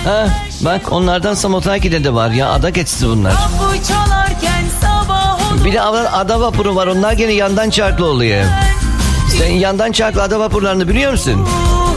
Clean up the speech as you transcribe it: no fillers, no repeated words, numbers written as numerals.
Ha, bak onlardan Samotraki'de de var ya, ada keçisi bunlar. Bir de ada vapuru var, onlar gene yandan çarklı oluyor. Sen yandan çarklı ada vapurlarını biliyor musun?